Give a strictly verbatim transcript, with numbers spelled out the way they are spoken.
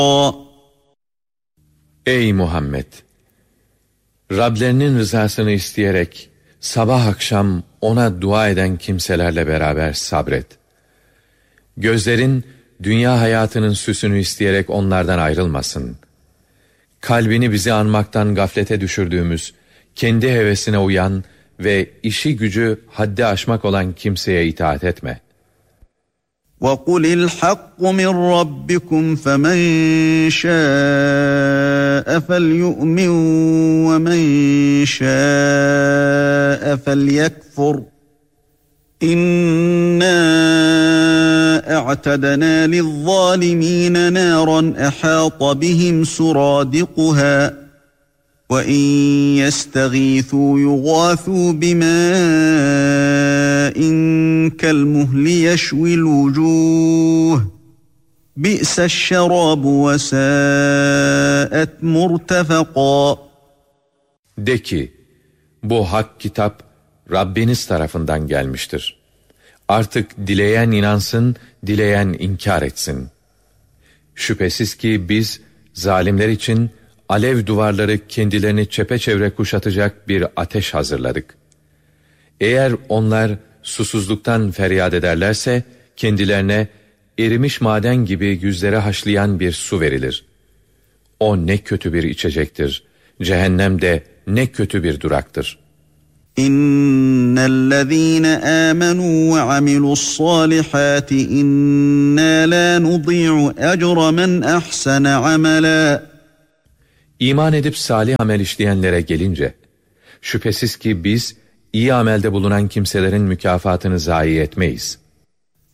Ey Muhammed! Rablerinin rızasını isteyerek sabah akşam ona dua eden kimselerle beraber sabret. Gözlerin dünya hayatının süsünü isteyerek onlardan ayrılmasın. Kalbini bizi anmaktan gaflete düşürdüğümüz, kendi hevesine uyan ve işi gücü haddi aşmak olan kimseye itaat etme. وَقُلِ الْحَقُّ مِنْ رَبِّكُمْ فَمَنْ شَاءَ فَلْيُؤْمِنْ وَمَنْ شَاءَ فَلْيَكْفُرْ إِنَّا أَعْتَدْنَا لِلظَّالِمِينَ نَارًا أَحَاطَ بِهِمْ سُرَادِقُهَا وَإِنْ يَسْتَغِيثُوا يُغَاثُوا بِمَاءٍ كَالْمُهْلِ يَشْوِي الْوُجُوهَ بِئْسَ الشَّرَابُ وَسَاءَتْ مُرْتَفَقًا. De ki, bu hak kitap Rabbiniz tarafından gelmiştir. Artık dileyen inansın, dileyen inkar etsin. Şüphesiz ki biz zalimler için alev duvarları kendilerini çepeçevre kuşatacak bir ateş hazırladık. Eğer onlar susuzluktan feryat ederlerse kendilerine erimiş maden gibi yüzleri haşlayan bir su verilir. O ne kötü bir içecektir. Cehennem de ne kötü bir duraktır. İnnellezîne âmenû ve amilussâlihâti innâ lâ nudî'u ecre men ahsene amelâ. İman edip salih amel işleyenlere gelince, şüphesiz ki biz iyi amelde bulunan kimselerin mükafatını zayi etmeyiz.